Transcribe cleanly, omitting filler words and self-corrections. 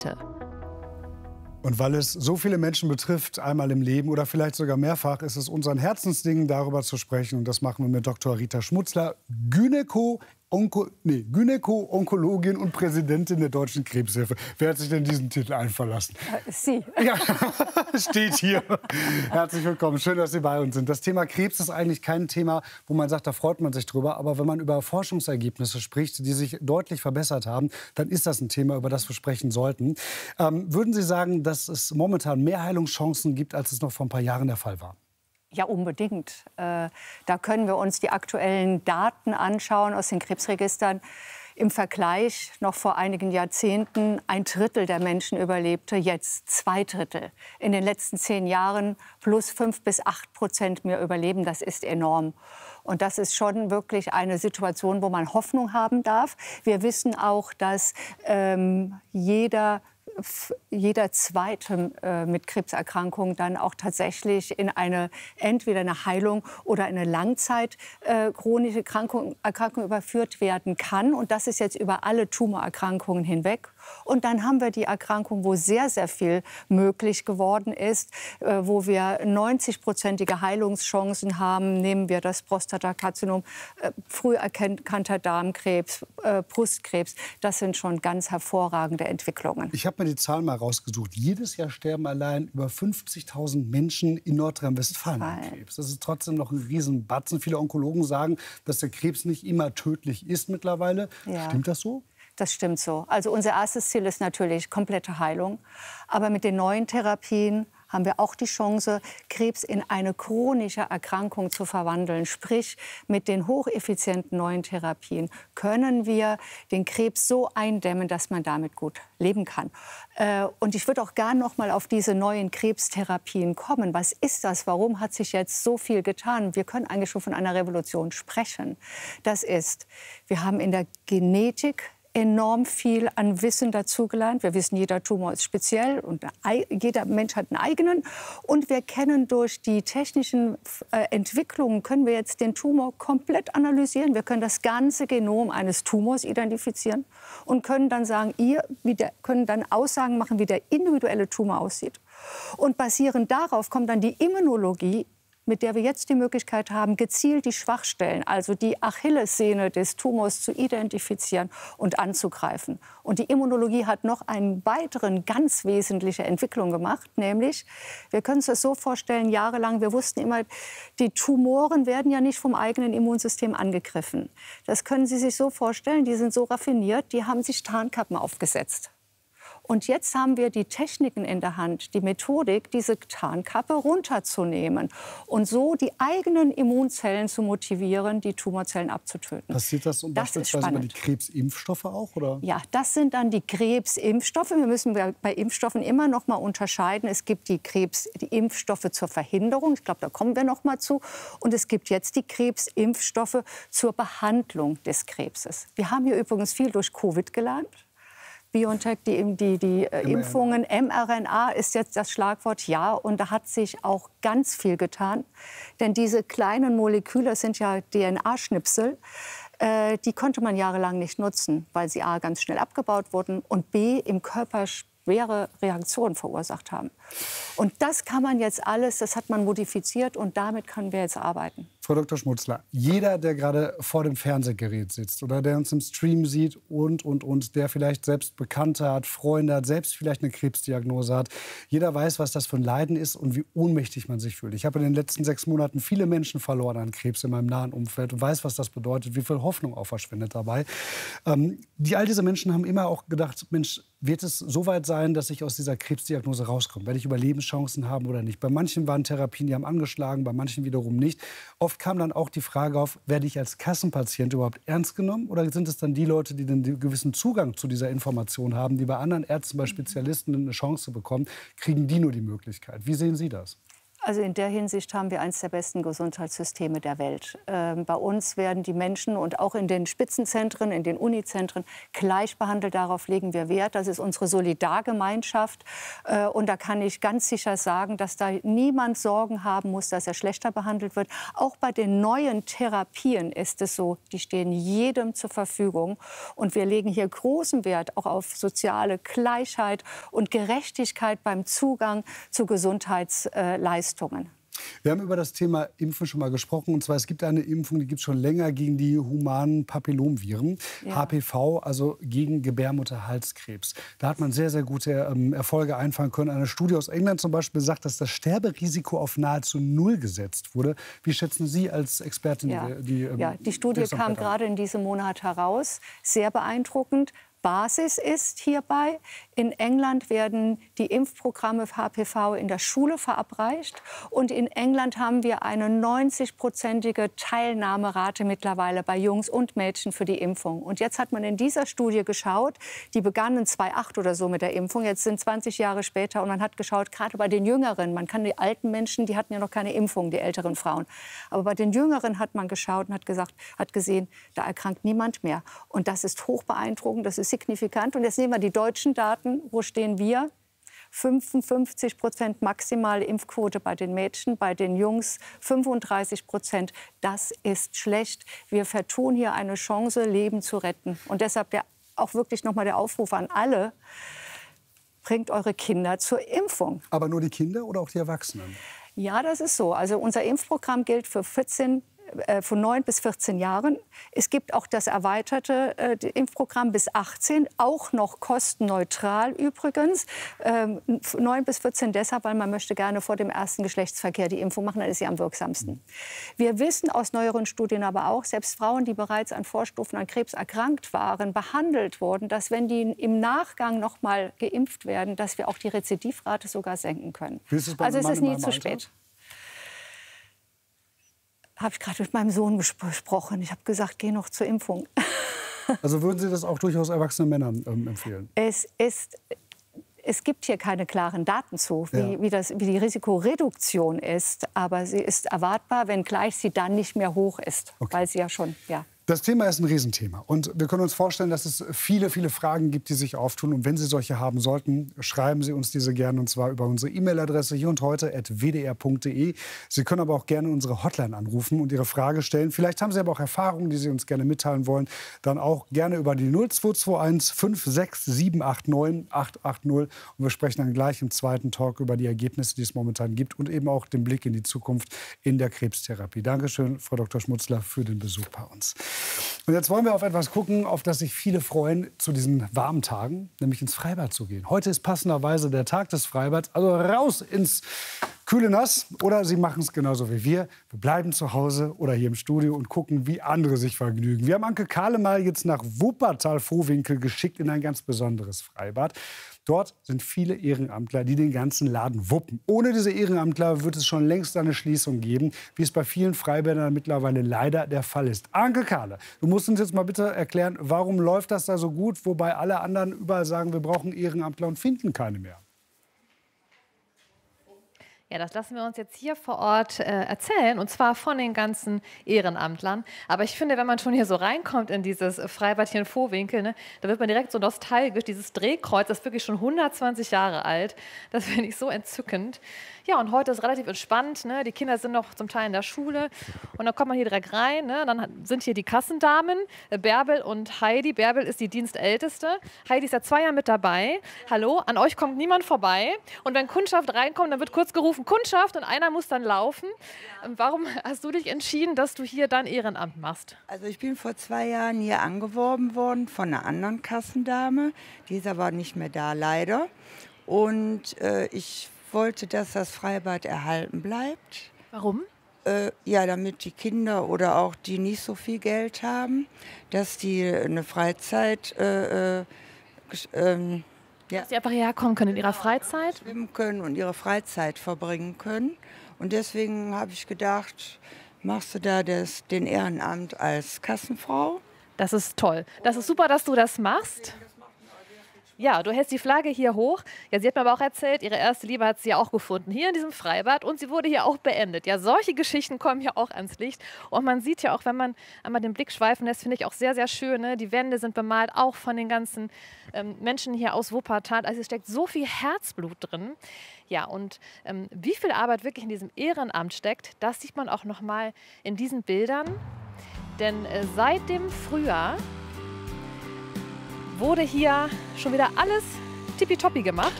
Und weil es so viele Menschen betrifft, einmal im Leben oder vielleicht sogar mehrfach, ist es uns ein Herzensding, darüber zu sprechen. Und das machen wir mit Dr. Rita Schmutzler, Gynäko-Onkologin und Präsidentin der Deutschen Krebshilfe. Wer hat sich denn diesen Titel einverlassen? Sie. Ja, steht hier. Herzlich willkommen. Schön, dass Sie bei uns sind. Das Thema Krebs ist eigentlich kein Thema, wo man sagt, da freut man sich drüber. Aber wenn man über Forschungsergebnisse spricht, die sich deutlich verbessert haben, dann ist das ein Thema, über das wir sprechen sollten. Würden Sie sagen, dass es momentan mehr Heilungschancen gibt, als es noch vor ein paar Jahren der Fall war? Ja, unbedingt. Da können wir uns die aktuellen Daten anschauen aus den Krebsregistern. Im Vergleich noch vor einigen Jahrzehnten 1/3 der Menschen überlebte, jetzt 2/3. In den letzten 10 Jahren plus 5 bis 8% mehr Überleben, das ist enorm. Und das ist schon wirklich eine Situation, wo man Hoffnung haben darf. Wir wissen auch, dass jeder Zweite mit Krebserkrankung dann auch tatsächlich in entweder eine Heilung oder eine Langzeit chronische Erkrankung überführt werden kann. Und das ist jetzt über alle Tumorerkrankungen hinweg. Und dann haben wir die Erkrankung, wo sehr, sehr viel möglich geworden ist, wo wir 90-prozentige Heilungschancen haben. Nehmen wir das Prostatakarzinom, früh erkannter Darmkrebs, Brustkrebs. Das sind schon ganz hervorragende Entwicklungen. Ich habe mir die Zahlen mal rausgesucht. Jedes Jahr sterben allein über 50.000 Menschen in Nordrhein-Westfalen an Krebs. Das ist trotzdem noch ein Riesenbatzen. Viele Onkologen sagen, dass der Krebs nicht immer tödlich ist mittlerweile. Ja. Stimmt das so? Das stimmt so. Also unser erstes Ziel ist natürlich komplette Heilung. Aber mit den neuen Therapien haben wir auch die Chance, Krebs in eine chronische Erkrankung zu verwandeln. Sprich, mit den hocheffizienten neuen Therapien können wir den Krebs so eindämmen, dass man damit gut leben kann. Und ich würde auch gerne noch mal auf diese neuen Krebstherapien kommen. Was ist das? Warum hat sich jetzt so viel getan? Wir können eigentlich schon von einer Revolution sprechen. Das ist, wir haben in der Genetik enorm viel an Wissen dazugelernt. Wir wissen, jeder Tumor ist speziell und jeder Mensch hat einen eigenen. Und wir kennen durch die technischen Entwicklungen, können wir jetzt den Tumor komplett analysieren. Wir können das ganze Genom eines Tumors identifizieren und können dann sagen, können dann Aussagen machen, wie der individuelle Tumor aussieht. Und basierend darauf kommt dann die Immunologie, mit der wir jetzt die Möglichkeit haben, gezielt die Schwachstellen, also die Achillessehne des Tumors zu identifizieren und anzugreifen. Und die Immunologie hat noch eine weitere ganz wesentliche Entwicklung gemacht, nämlich, wir können uns das so vorstellen, jahrelang, wir wussten immer, die Tumoren werden ja nicht vom eigenen Immunsystem angegriffen. Das können Sie sich so vorstellen, die sind so raffiniert, die haben sich Tarnkappen aufgesetzt. Und jetzt haben wir die Techniken in der Hand, die Methodik, diese Tarnkappe runterzunehmen und so die eigenen Immunzellen zu motivieren, die Tumorzellen abzutöten. Passiert das beispielsweise über die Krebsimpfstoffe auch? Oder? Ja, das sind dann die Krebsimpfstoffe. Wir müssen bei Impfstoffen immer noch mal unterscheiden. Es gibt die Impfstoffe zur Verhinderung, ich glaube, da kommen wir noch mal zu. Und es gibt jetzt die Krebsimpfstoffe zur Behandlung des Krebses. Wir haben hier übrigens viel durch Covid gelernt. BioNTech, die Impfungen, mRNA ist jetzt das Schlagwort, ja. Und da hat sich auch ganz viel getan. Denn diese kleinen Moleküle sind ja DNA-Schnipsel. Die konnte man jahrelang nicht nutzen, weil sie A, ganz schnell abgebaut wurden und B, im Körper schwere Reaktionen verursacht haben. Und das kann man jetzt alles, das hat man modifiziert und damit können wir jetzt arbeiten. Frau Dr. Schmutzler, jeder, der gerade vor dem Fernsehgerät sitzt oder der uns im Stream sieht und der vielleicht selbst Bekannte hat, Freunde hat, selbst vielleicht eine Krebsdiagnose hat, jeder weiß, was das für ein Leiden ist und wie ohnmächtig man sich fühlt. Ich habe in den letzten 6 Monaten viele Menschen verloren an Krebs in meinem nahen Umfeld und weiß, was das bedeutet, wie viel Hoffnung auch verschwindet dabei. All diese Menschen haben immer auch gedacht, Mensch, wird es so weit sein, dass ich aus dieser Krebsdiagnose rauskomme? Werde ich Überlebenschancen haben oder nicht? Bei manchen waren Therapien, die haben angeschlagen, bei manchen wiederum nicht. Oft kam dann auch die Frage auf, werde ich als Kassenpatient überhaupt ernst genommen? Oder sind es dann die Leute, die einen gewissen Zugang zu dieser Information haben, die bei anderen Ärzten, bei Spezialisten eine Chance bekommen, kriegen die nur die Möglichkeit? Wie sehen Sie das? Also in der Hinsicht haben wir eines der besten Gesundheitssysteme der Welt. Bei uns werden die Menschen und auch in den Spitzenzentren, in den Unizentren gleich behandelt. Darauf legen wir Wert. Das ist unsere Solidargemeinschaft. Und da kann ich ganz sicher sagen, dass da niemand Sorgen haben muss, dass er schlechter behandelt wird. Auch bei den neuen Therapien ist es so, die stehen jedem zur Verfügung. Und wir legen hier großen Wert auch auf soziale Gleichheit und Gerechtigkeit beim Zugang zu Gesundheitsleistungen. Wir haben über das Thema Impfen schon mal gesprochen. Und zwar, es gibt eine Impfung, die gibt es schon länger gegen die humanen Papillomviren, ja. HPV, also gegen Gebärmutterhalskrebs. Da hat man sehr, sehr gute Erfolge einfahren können. Eine Studie aus England zum Beispiel sagt, dass das Sterberisiko auf nahezu null gesetzt wurde. Wie schätzen Sie als Expertin die Studie kam gerade in diesem Monat heraus. Sehr beeindruckend. Basis ist hierbei, in England werden die Impfprogramme für HPV in der Schule verabreicht. Und in England haben wir eine 90-prozentige Teilnahmerate mittlerweile bei Jungs und Mädchen für die Impfung. Und jetzt hat man in dieser Studie geschaut, die begannen 2008 oder so mit der Impfung, jetzt sind 20 Jahre später, und man hat geschaut, gerade bei den Jüngeren, man kann die alten Menschen, die hatten ja noch keine Impfung, die älteren Frauen. Aber bei den Jüngeren hat man geschaut und hat gesehen, da erkrankt niemand mehr. Und das ist hoch beeindruckend, das ist signifikant. Und jetzt nehmen wir die deutschen Daten. Wo stehen wir? 55% maximale Impfquote bei den Mädchen, bei den Jungs 35%. Das ist schlecht. Wir vertun hier eine Chance, Leben zu retten. Und deshalb auch wirklich noch mal der Aufruf an alle: Bringt eure Kinder zur Impfung. Aber nur die Kinder oder auch die Erwachsenen? Ja, das ist so. Also unser Impfprogramm gilt für von 9 bis 14 Jahren. Es gibt auch das erweiterte Impfprogramm bis 18, auch noch kostenneutral übrigens. 9 bis 14 deshalb, weil man möchte gerne vor dem ersten Geschlechtsverkehr die Impfung machen, dann ist sie am wirksamsten. Wir wissen aus neueren Studien aber auch, selbst Frauen, die bereits an Vorstufen an Krebs erkrankt waren, behandelt wurden, dass wenn die im Nachgang noch mal geimpft werden, dass wir auch die Rezidivrate sogar senken können. Also es ist nie zu spät. Habe ich gerade mit meinem Sohn besprochen. Ich habe gesagt, geh noch zur Impfung. Also würden Sie das auch durchaus erwachsenen Männern empfehlen? Es gibt hier keine klaren Daten zu, wie die Risikoreduktion ist. Aber sie ist erwartbar, wenngleich sie dann nicht mehr hoch ist. Okay. Weil sie ja schon, Das Thema ist ein Riesenthema. Und wir können uns vorstellen, dass es viele, viele Fragen gibt, die sich auftun. Und wenn Sie solche haben sollten, schreiben Sie uns diese gerne. Und zwar über unsere E-Mail-Adresse hier und heute@wdr.de. Sie können aber auch gerne unsere Hotline anrufen und Ihre Frage stellen. Vielleicht haben Sie aber auch Erfahrungen, die Sie uns gerne mitteilen wollen. Dann auch gerne über die 0221 56789 880. Und wir sprechen dann gleich im zweiten Talk über die Ergebnisse, die es momentan gibt. Und eben auch den Blick in die Zukunft in der Krebstherapie. Dankeschön, Frau Dr. Schmutzler, für den Besuch bei uns. Und jetzt wollen wir auf etwas gucken, auf das sich viele freuen zu diesen warmen Tagen, nämlich ins Freibad zu gehen. Heute ist passenderweise der Tag des Freibads, also raus ins kühle Nass. Oder Sie machen es genauso wie wir. Wir bleiben zu Hause oder hier im Studio und gucken, wie andere sich vergnügen. Wir haben Anke Kahle mal jetzt nach Wuppertal-Vohwinkel geschickt in ein ganz besonderes Freibad. Dort sind viele Ehrenamtler, die den ganzen Laden wuppen. Ohne diese Ehrenamtler wird es schon längst eine Schließung geben, wie es bei vielen Freibädern mittlerweile leider der Fall ist. Anke Kahle, du musst uns jetzt mal bitte erklären, warum läuft das da so gut, wobei alle anderen überall sagen, wir brauchen Ehrenamtler und finden keine mehr. Ja, das lassen wir uns jetzt hier vor Ort erzählen, und zwar von den ganzen Ehrenamtlern. Aber ich finde, wenn man schon hier so reinkommt in dieses Freibad hier in Vohwinkel, ne, da wird man direkt so nostalgisch. Dieses Drehkreuz, das ist wirklich schon 120 Jahre alt. Das finde ich so entzückend. Ja, und heute ist relativ entspannt. Ne? Die Kinder sind noch zum Teil in der Schule. Und dann kommt man hier direkt rein. Ne? Dann sind hier die Kassendamen, Bärbel und Heidi. Bärbel ist die Dienstälteste. Heidi ist seit 2 Jahren mit dabei. Hallo, an euch kommt niemand vorbei. Und wenn Kundschaft reinkommt, dann wird kurz gerufen, Kundschaft, und einer muss dann laufen. Warum hast du dich entschieden, dass du hier dann Ehrenamt machst? Also ich bin vor 2 Jahren hier angeworben worden von einer anderen Kassendame. Die ist aber nicht mehr da, leider. Und ich wollte, dass das Freibad erhalten bleibt. Warum? Ja, damit die Kinder oder auch die nicht so viel Geld haben, dass die eine Freizeit dass die einfach hierher kommen können in ihrer Freizeit? Schwimmen können und ihre Freizeit verbringen können. Und deswegen habe ich gedacht, machst du da den Ehrenamt als Kassenfrau? Das ist toll. Das ist super, dass du das machst. Ja, du hältst die Flagge hier hoch. Ja, sie hat mir aber auch erzählt, ihre erste Liebe hat sie ja auch gefunden, hier in diesem Freibad, und sie wurde hier auch beendet. Ja, solche Geschichten kommen hier auch ans Licht. Und man sieht ja auch, wenn man einmal den Blick schweifen lässt, finde ich auch sehr, sehr schön. Ne? Die Wände sind bemalt, auch von den ganzen Menschen hier aus Wuppertal. Also es steckt so viel Herzblut drin. Ja, und wie viel Arbeit wirklich in diesem Ehrenamt steckt, das sieht man auch noch mal in diesen Bildern. Denn seit dem Frühjahr wurde hier schon wieder alles tippitoppi gemacht.